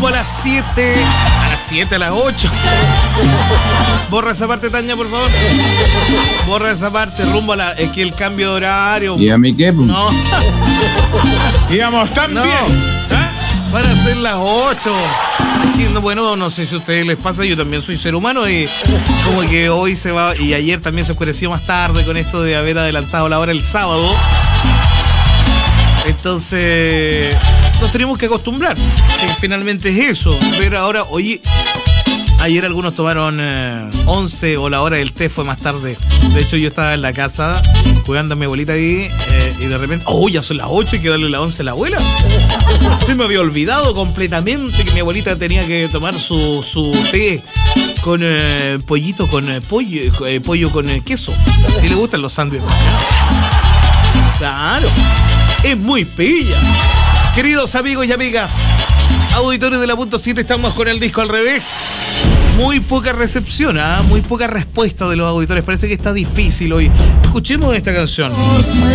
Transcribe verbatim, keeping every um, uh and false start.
rumbo a las siete. A las siete, a las ocho. Borra esa parte, Tania, por favor. Borra esa parte, rumbo a la... Es que el cambio de horario... ¿Y a mí qué? No. Íbamos tan No. bien. ¿Eh? Van a ser las ocho. Bueno, no sé si a ustedes les pasa, yo también soy ser humano y como que hoy se va, y ayer también se oscureció más tarde con esto de haber adelantado la hora el sábado. Entonces nos tenemos que acostumbrar, que finalmente es eso. Pero ahora, oye, ayer algunos tomaron eh, once o la hora del té fue más tarde. De hecho, yo estaba en la casa cuidando a mi abuelita ahí eh, y de repente, oh, ya son las ocho y hay que darle las once a la abuela. Se me había olvidado completamente que mi abuelita tenía que tomar su, su té con eh, pollito, con eh, pollo, eh, pollo con eh, queso. Si le gustan los sándwiches. Claro, es muy pilla. Queridos amigos y amigas, auditores de la punto siete, estamos con el disco al revés. Muy poca recepción, ¿eh? Muy poca respuesta de los auditores. Parece que está difícil hoy. Escuchemos esta canción.